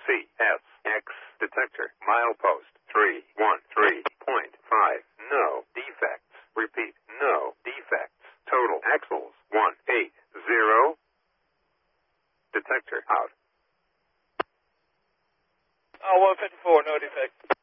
CSX detector. Milepost 313.5. No defects. Repeat, no defects. Total axles 180. Detector out. 154, no defect.